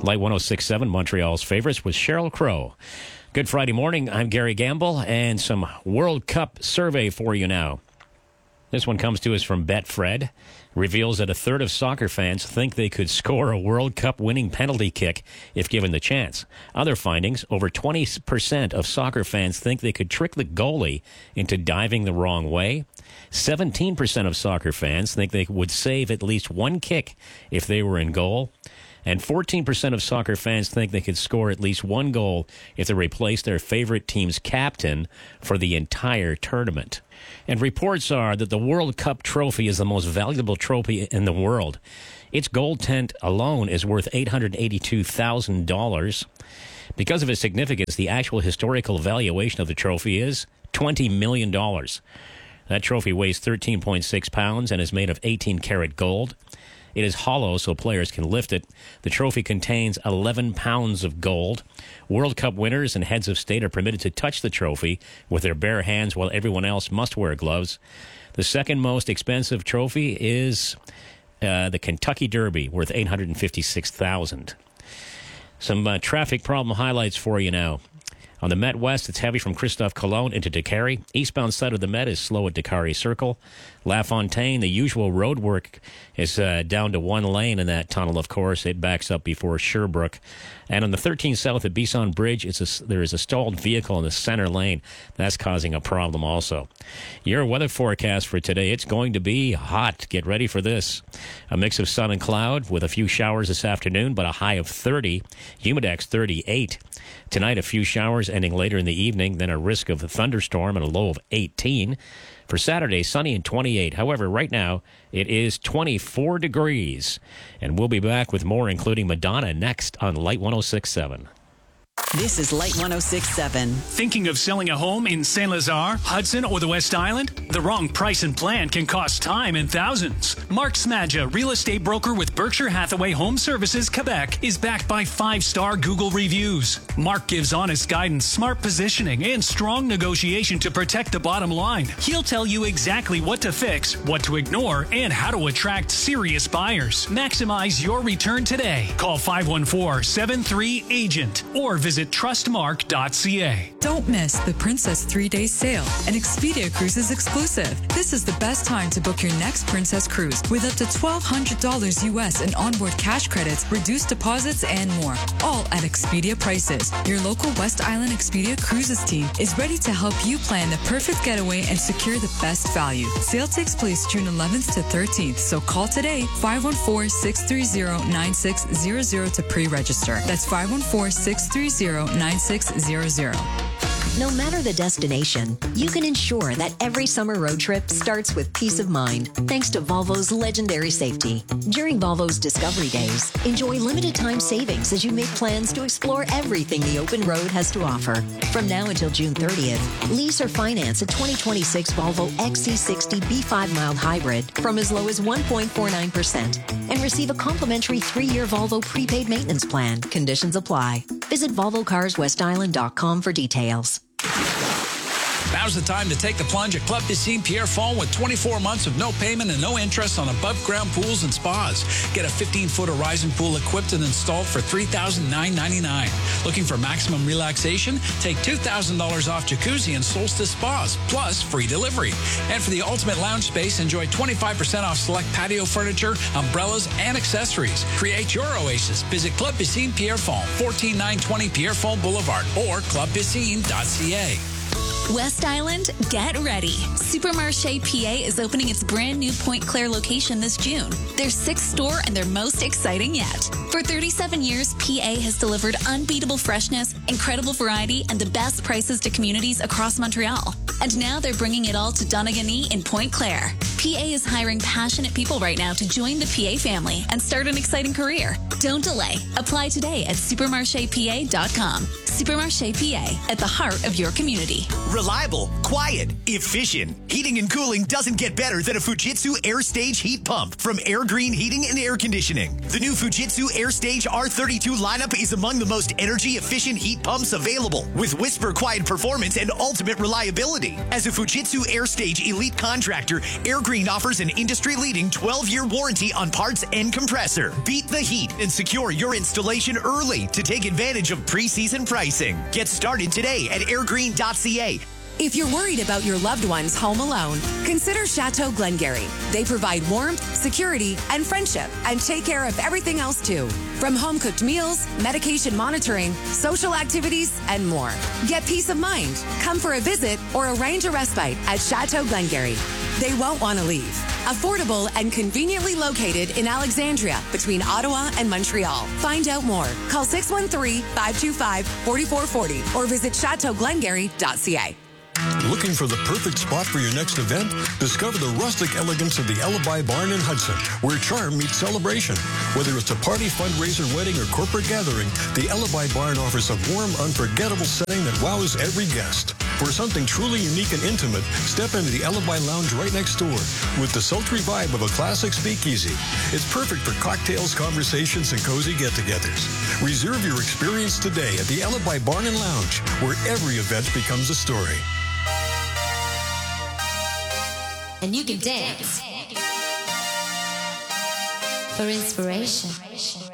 Light 106.7, Montreal's favorites with Sheryl Crow. Good Friday morning. I'm Gary Gamble, and some World Cup survey for you now. This one comes to us from Betfred. Reveals that a third of soccer fans think they could score a World Cup winning penalty kick if given the chance. Other findings, over 20% of soccer fans think they could trick the goalie into diving the wrong way. 17% of soccer fans think they would save at least one kick if they were in goal. And 14% of soccer fans think they could score at least one goal if they replace their favorite team's captain for the entire tournament. And reports are that the World Cup trophy is the most valuable trophy in the world. Its gold tent alone is worth $882,000. Because of its significance, the actual historical valuation of the trophy is $20 million. That trophy weighs 13.6 pounds and is made of 18-karat gold. It is hollow so players can lift it. The trophy contains 11 pounds of gold. World Cup winners and heads of state are permitted to touch the trophy with their bare hands while everyone else must wear gloves. The second most expensive trophy is the Kentucky Derby, worth $856,000. Some traffic problem highlights for you now. On the Met West, it's heavy from Christophe Colomb into Décarie. Eastbound side of the Met is slow at Décarie Circle. La Fontaine, the usual road work is down to one lane in that tunnel, of course. It backs up before Sherbrooke. And on the 13 South at Bisson Bridge, there is a stalled vehicle in the center lane. That's causing a problem also. Your weather forecast for today, it's going to be hot. Get ready for this. A mix of sun and cloud with a few showers this afternoon, but a high of 30. Humidex 38. Tonight, a few showers ending later in the evening, then a risk of a thunderstorm and a low of 18. For Saturday, sunny and 28. However, right now, it is 24 degrees. And we'll be back with more, including Madonna, next on Light 106.7. This is Light 106.7. Thinking of selling a home in St. Lazare, Hudson, or the West Island? The wrong price and plan can cost time and thousands. Mark Smadja, real estate broker with Berkshire Hathaway Home Services, Quebec, is backed by 5-star Google reviews. Mark gives honest guidance, smart positioning, and strong negotiation to protect the bottom line. He'll tell you exactly what to fix, what to ignore, and how to attract serious buyers. Maximize your return today. Call 514-73-AGENT or visit trustmark.ca. Don't miss the Princess 3-Day Sale, an Expedia Cruises exclusive. This is the best time to book your next Princess cruise with up to $1,200 US in onboard cash credits, reduced deposits, and more. All at Expedia prices. Your local West Island Expedia Cruises team is ready to help you plan the perfect getaway and secure the best value. Sale takes place June 11th to 13th, so call today 514-630-9600 to pre-register. That's 514-630-9600. No matter the destination, you can ensure that every summer road trip starts with peace of mind thanks to Volvo's legendary safety. During Volvo's Discovery Days, enjoy limited time savings as you make plans to explore everything the open road has to offer. From now until June 30th, lease or finance a 2026 Volvo XC60 B5 mild hybrid from as low as 1.49% and receive a complimentary 3-year Volvo prepaid maintenance plan. Conditions apply. Visit VolvoCarsWestIsland.com for details. Now's the time to take the plunge at Club Piscine Pierrefonds with 24 months of no payment and no interest on above-ground pools and spas. Get a 15-foot Horizon pool equipped and installed for $3,999. Looking for maximum relaxation? Take $2,000 off jacuzzi and Solstice spas, plus free delivery. And for the ultimate lounge space, enjoy 25% off select patio furniture, umbrellas, and accessories. Create your oasis. Visit Club Piscine Pierrefonds, 14920 Pierrefonds Boulevard, or clubpiscine.ca. West Island, get ready. Supermarché PA is opening its brand new Pointe Claire location this June. Their 6th store and their most exciting yet. For 37 years, PA has delivered unbeatable freshness, incredible variety, and the best prices to communities across Montreal. And now they're bringing it all to Donegany in Pointe Claire. PA is hiring passionate people right now to join the PA family and start an exciting career. Don't delay. Apply today at supermarchepa.com. Supermarché PA, at the heart of your community. Reliable, quiet, efficient. Heating and cooling doesn't get better than a Fujitsu AirStage heat pump from Air Green Heating and Air Conditioning. The new Fujitsu AirStage R32 lineup is among the most energy-efficient heat pumps available, with whisper-quiet performance and ultimate reliability. As a Fujitsu AirStage elite contractor, Air Green Green offers an industry-leading 12-year warranty on parts and compressor. Beat the heat and secure your installation early to take advantage of preseason pricing. Get started today at airgreen.ca. If you're worried about your loved ones home alone, consider Chateau Glengarry. They provide warmth, security, and friendship, and take care of everything else too. From home-cooked meals, medication monitoring, social activities, and more. Get peace of mind. Come for a visit or arrange a respite at Chateau Glengarry. They won't want to leave. Affordable and conveniently located in Alexandria between Ottawa and Montreal. Find out more. Call 613-525-4440 or visit chateauglengarry.ca. Looking for the perfect spot for your next event? Discover the rustic elegance of the Alibi Barn in Hudson, where charm meets celebration. Whether it's a party, fundraiser, wedding, or corporate gathering, the Alibi Barn offers a warm, unforgettable setting that wows every guest. For something truly unique and intimate, step into the Alibi Lounge right next door with the sultry vibe of a classic speakeasy. It's perfect for cocktails, conversations, and cozy get-togethers. Reserve your experience today at the Alibi Barn and Lounge, where every event becomes a story. And you can dance for inspiration.